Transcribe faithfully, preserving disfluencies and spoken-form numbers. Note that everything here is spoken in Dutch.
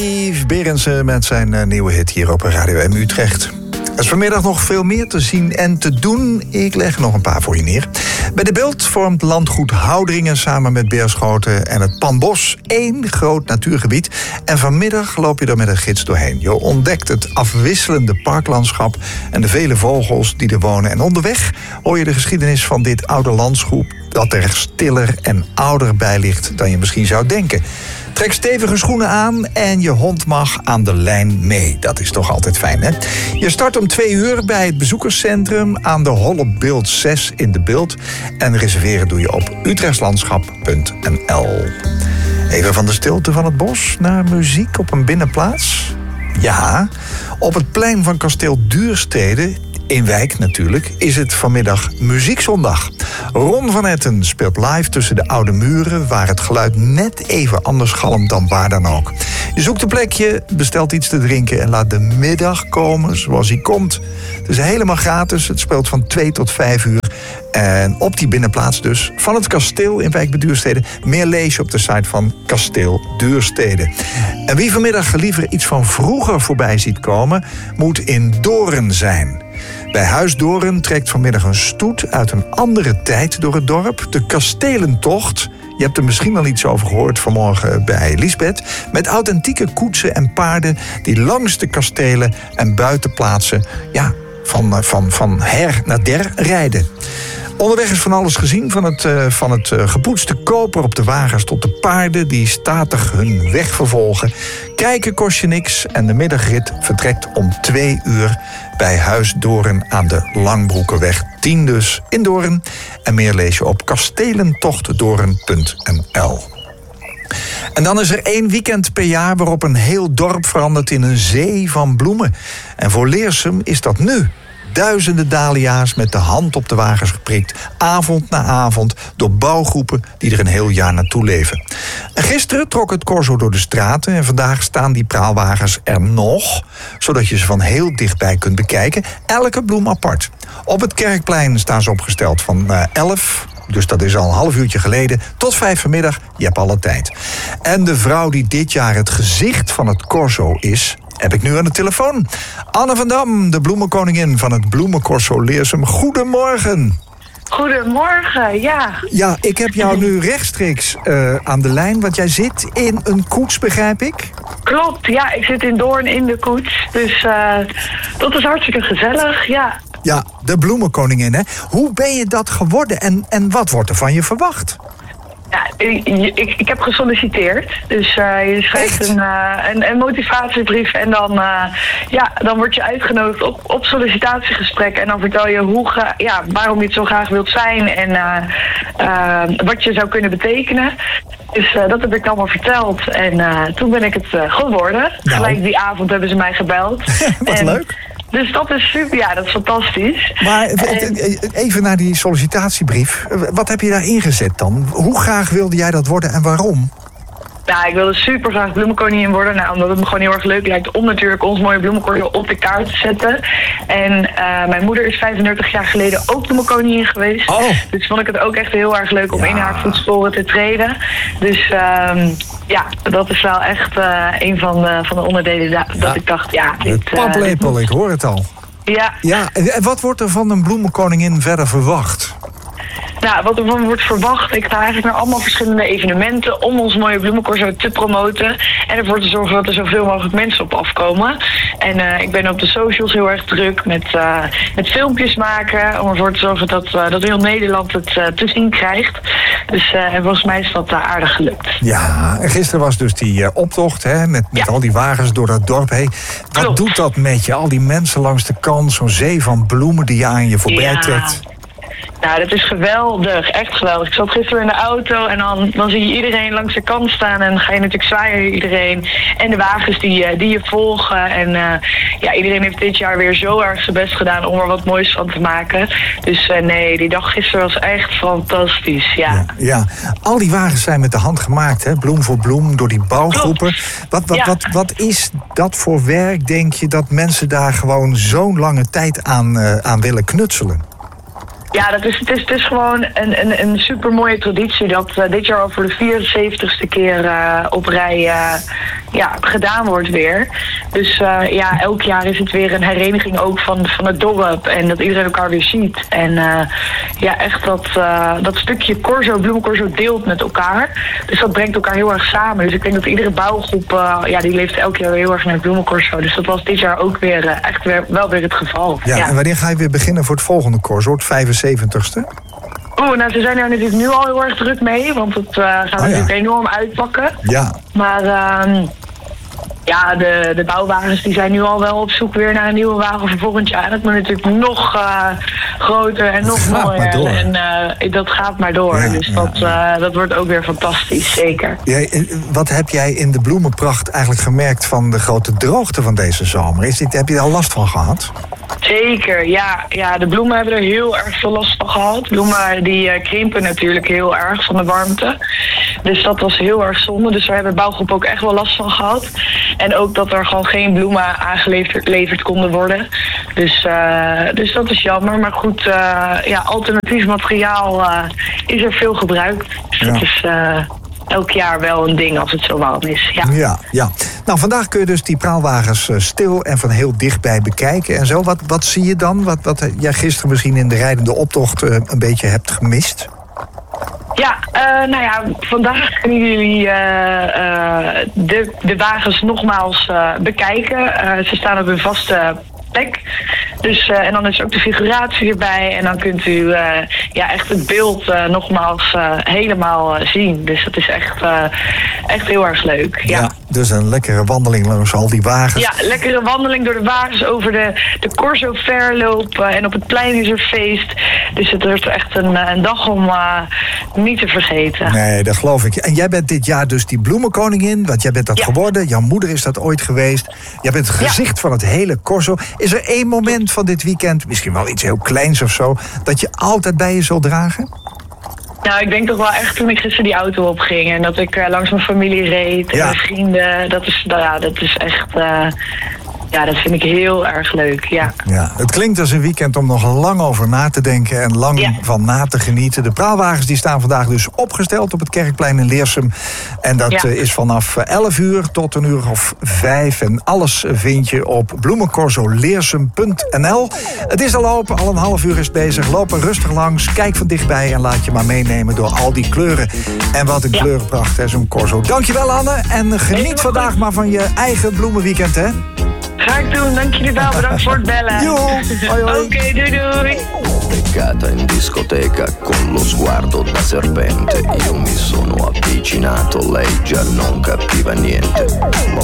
Yves Berendsen met zijn uh, nieuwe hit hier op Radio M Utrecht. Er is vanmiddag nog veel meer te zien en te doen. Ik leg er nog een paar voor je neer. Bij de Bult vormt landgoed Houdringen samen met Beerschoten en het Panbos één groot natuurgebied. En vanmiddag loop je er met een gids doorheen. Je ontdekt het afwisselende parklandschap en de vele vogels die er wonen. En onderweg hoor je de geschiedenis van dit oude landsgroep dat er stiller en ouder bij ligt dan je misschien zou denken. Trek stevige schoenen aan en je hond mag aan de lijn mee. Dat is toch altijd fijn, hè? Je start om twee uur bij het bezoekerscentrum aan de Holle Bult zes in de Bult. En reserveren doe je op utrechtslandschap punt n l. Even van de stilte van het bos naar muziek op een binnenplaats. Ja, op het plein van kasteel Duurstede, in Wijk natuurlijk, is het vanmiddag Muziekzondag. Ron van Etten speelt live tussen de oude muren, waar het geluid net even anders galmt dan waar dan ook. Je zoekt een plekje, bestelt iets te drinken en laat de middag komen zoals hij komt. Het is helemaal gratis, het speelt van twee tot vijf uur. En op die binnenplaats dus van het kasteel in Wijk bij Duurstede. Meer lees je op de site van Kasteel Duurstede. En wie vanmiddag liever iets van vroeger voorbij ziet komen, moet in Doorn zijn. Bij Huis Doorn trekt vanmiddag een stoet uit een andere tijd door het dorp. De Kastelentocht. Je hebt er misschien al iets over gehoord vanmorgen bij Liesbeth. Met authentieke koetsen en paarden die langs de kastelen en buitenplaatsen, ja, van, van, van her naar der rijden. Onderweg is van alles gezien, van het, uh, van het uh, gepoetste koper op de wagens tot de paarden die statig hun weg vervolgen. Kijken kost je niks en de middagrit vertrekt om twee uur bij Huis Doorn aan de Langbroekenweg tien dus in Doorn. En meer lees je op kastelentochtdoorn punt n l. En dan is er één weekend per jaar waarop een heel dorp verandert in een zee van bloemen. En voor Leersum is dat nu. Duizenden dahlia's met de hand op de wagens geprikt, avond na avond, door bouwgroepen die er een heel jaar naartoe leven. En gisteren trok het corso door de straten en vandaag staan die praalwagens er nog, zodat je ze van heel dichtbij kunt bekijken, elke bloem apart. Op het Kerkplein staan ze opgesteld van uh, elf, dus dat is al een half uurtje geleden, tot vijf vanmiddag, je hebt alle tijd. En de vrouw die dit jaar het gezicht van het corso is, heb ik nu aan de telefoon. Anne van Dam, de bloemenkoningin van het Bloemencorso Leersum. Goedemorgen. Goedemorgen, ja. Ja, ik heb jou nu rechtstreeks uh, aan de lijn, want jij zit in een koets, begrijp ik? Klopt, ja, ik zit in Doorn in de koets. Dus uh, dat is hartstikke gezellig, ja. Ja, de bloemenkoningin, hè. Hoe ben je dat geworden en, en wat wordt er van je verwacht? Ja, ik, ik, ik heb gesolliciteerd, dus uh, je schrijft een, uh, een, een motivatiebrief en dan, uh, ja, dan word je uitgenodigd op, op sollicitatiegesprek en dan vertel je hoe ge, ja, waarom je het zo graag wilt zijn en uh, uh, wat je zou kunnen betekenen. Dus uh, dat heb ik allemaal verteld en uh, toen ben ik het uh, geworden. Nou. Gelijk die avond hebben ze mij gebeld. Wat en, leuk. Dus dat is super, ja, dat is fantastisch. Maar even naar die sollicitatiebrief. Wat heb je daarin gezet dan? Hoe graag wilde jij dat worden en waarom? Ja, ik wilde super graag bloemenkoningin worden. Nou, omdat het me gewoon heel erg leuk lijkt om natuurlijk ons mooie bloemencorso op de kaart te zetten. En uh, mijn moeder is vijfendertig jaar geleden ook bloemenkoningin geweest. Oh. Dus vond ik het ook echt heel erg leuk om ja. in haar voetsporen te treden. Dus um, ja, dat is wel echt uh, een van de, van de onderdelen da- dat ja. ik dacht, ja... Het paplepel, uh, ik hoor het al. Ja. Ja. En wat wordt er van een bloemenkoningin verder verwacht? Nou, wat er van wordt verwacht, ik ga eigenlijk naar allemaal verschillende evenementen om ons mooie bloemencorso te promoten. En ervoor te zorgen dat er zoveel mogelijk mensen op afkomen. En uh, ik ben op de socials heel erg druk met, uh, met filmpjes maken. Om ervoor te zorgen dat, uh, dat heel Nederland het uh, te zien krijgt. Dus uh, en volgens mij is dat uh, aardig gelukt. Ja, en gisteren was dus die uh, optocht, hè, met, met ja. al die wagens door dat dorp heen. Wat Klopt. doet dat met je? Al die mensen langs de kant, zo'n zee van bloemen die je aan je voorbij ja. trekt. Nou, dat is geweldig. Echt geweldig. Ik zat gisteren in de auto en dan, dan zie je iedereen langs de kant staan. En dan ga je natuurlijk zwaaien iedereen. En de wagens die, die je volgen. En uh, ja, iedereen heeft dit jaar weer zo erg zijn best gedaan om er wat moois van te maken. Dus uh, nee, die dag gisteren was echt fantastisch, ja. Ja, ja. Al die wagens zijn met de hand gemaakt, hè? Bloem voor bloem, door die bouwgroepen. Wat, wat, ja. wat, wat is dat voor werk, denk je, dat mensen daar gewoon zo'n lange tijd aan, uh, aan willen knutselen? Ja, dat is, het, is, het is gewoon een, een, een super mooie traditie dat uh, dit jaar al voor de vierenzeventigste keer uh, op rij uh, ja, gedaan wordt weer. Dus uh, ja, elk jaar is het weer een hereniging ook van, van het dorp en dat iedereen elkaar weer ziet. En uh, ja, echt dat, uh, dat stukje corso, bloemencorso deelt met elkaar. Dus dat brengt elkaar heel erg samen. Dus ik denk dat iedere bouwgroep, uh, ja, die leeft elk jaar weer heel erg naar het bloemencorso. Dus dat was dit jaar ook weer uh, echt weer, wel weer het geval. Ja, ja, en wanneer ga je weer beginnen voor het volgende corso, het vijfenzeventigste? Oeh, nou, ze zijn er natuurlijk nu al heel erg druk mee, want het uh, gaat oh, natuurlijk ja. enorm uitpakken. Ja. Maar uh, ja, de, de bouwwagens die zijn nu al wel op zoek weer naar een nieuwe wagen voor volgend jaar. Dat moet natuurlijk nog uh, groter en nog mooier. En uh, dat gaat maar door. Ja, dus ja, dat, uh, dat wordt ook weer fantastisch, zeker. Ja, wat heb jij in de bloemenpracht eigenlijk gemerkt van de grote droogte van deze zomer? Is dit, heb je er al last van gehad? Zeker, ja. ja. De bloemen hebben er heel erg veel last van gehad. Bloemen die uh, krimpen natuurlijk heel erg van de warmte. Dus dat was heel erg zonde. Dus daar hebben bouwgroepen ook echt wel last van gehad. En ook dat er gewoon geen bloemen aangeleverd konden worden. Dus, uh, dus dat is jammer. Maar goed, uh, ja, alternatief materiaal uh, is er veel gebruikt. Dus ja. dat is uh, elk jaar wel een ding als het zo warm is. Ja. Ja, ja. Nou, vandaag kun je dus die praalwagens stil en van heel dichtbij bekijken en zo. Wat, wat zie je dan? Wat, wat jij gisteren misschien in de rijdende optocht uh, een beetje hebt gemist? Ja, uh, nou ja, vandaag kunnen jullie uh, uh, de, de wagens nogmaals uh, bekijken. Uh, ze staan op hun vaste plek. Dus, uh, en dan is ook de figuratie erbij. En dan kunt u uh, ja, echt het beeld uh, nogmaals uh, helemaal uh, zien. Dus dat is echt, uh, echt heel erg leuk. Ja. Ja, dus een lekkere wandeling langs al die wagens. Ja, lekkere wandeling door de wagens over de, de Corso Verloop. Uh, en op het plein is er feest. Dus het wordt echt een, een dag om uh, niet te vergeten. Nee, dat geloof ik. En jij bent dit jaar dus die bloemenkoningin. Want jij bent dat ja. geworden. Jouw moeder is dat ooit geweest. Jij bent het gezicht ja. van het hele Corso. Is er één moment van dit weekend, misschien wel iets heel kleins of zo, dat je altijd bij je zult dragen? Nou, ik denk toch wel echt toen ik gisteren die auto opging en dat ik uh, langs mijn familie reed en ja. mijn vrienden. Dat is, nou ja, dat is echt... Uh, Ja, dat vind ik heel erg leuk, ja. ja. Het klinkt als een weekend om nog lang over na te denken en lang ja. van na te genieten. De praalwagens die staan vandaag dus opgesteld op het Kerkplein in Leersum. En dat ja. is vanaf elf uur tot een uur of vijf. En alles vind je op bloemencorso leersum punt n l. Het is al open, al een half uur is bezig. Loop er rustig langs, kijk van dichtbij en laat je maar meenemen door al die kleuren. En wat een ja. kleurenpracht, hè, zo'n corso. Dankjewel, Anne. En geniet vandaag maar van je eigen bloemenweekend, hè. Ga ik doen, dank jullie wel. Bedankt voor het bellen. Oké, okay, doei doei. Beccata in discoteca con lo sguardo da serpente. Io mi sono avvicinato, lei già non capiva niente.